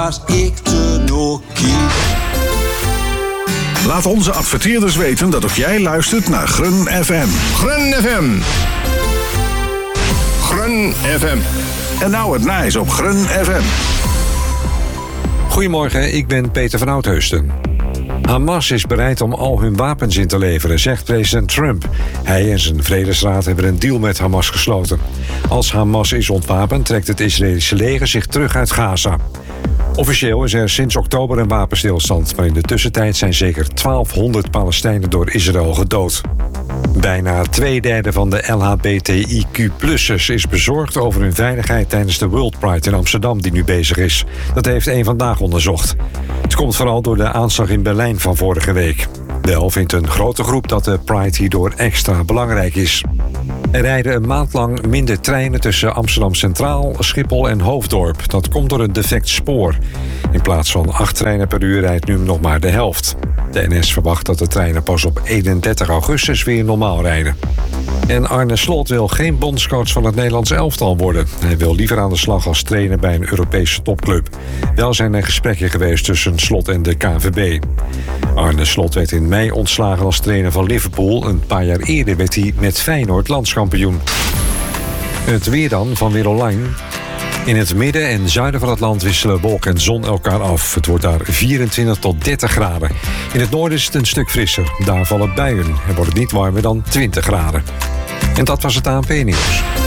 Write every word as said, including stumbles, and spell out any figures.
was ik te nokie. Laat onze adverteerders weten dat ook jij luistert naar Grun F M. Grun F M. Grun F M. En nou het nice op Grun F M. Goedemorgen, ik ben Peter van Oudheusden. Hamas is bereid om al hun wapens in te leveren, zegt president Trump. Hij en zijn vredesraad hebben een deal met Hamas gesloten. Als Hamas is ontwapend, trekt het Israëlische leger zich terug uit Gaza. Officieel is er sinds oktober een wapenstilstand, maar in de tussentijd zijn zeker twaalfhonderd Palestijnen door Israël gedood. Bijna twee derde van de L H B T I Q plussers is bezorgd over hun veiligheid tijdens de World Pride in Amsterdam die nu bezig is. Dat heeft één Vandaag onderzocht. Het komt vooral door de aanslag in Berlijn van vorige week. Wel vindt een grote groep dat de Pride hierdoor extra belangrijk is. Er rijden een maand lang minder treinen tussen Amsterdam Centraal, Schiphol en Hoofddorp. Dat komt door een defect spoor. In plaats van acht treinen per uur rijdt nu nog maar de helft. De N S verwacht dat de treinen pas op eenendertig augustus weer normaal rijden. En Arne Slot wil geen bondscoach van het Nederlands elftal worden. Hij wil liever aan de slag als trainer bij een Europese topclub. Wel zijn er gesprekken geweest tussen Slot en de K N V B. Arne Slot werd in mei ontslagen als trainer van Liverpool. Een paar jaar eerder werd hij met Feyenoord landskampioen. Het weer dan van Weer Online. In het midden en zuiden van het land wisselen wolk en zon elkaar af. Het wordt daar vierentwintig tot dertig graden. In het noorden is het een stuk frisser. Daar vallen buien en wordt het niet warmer dan twintig graden. En dat was het A N P-nieuws.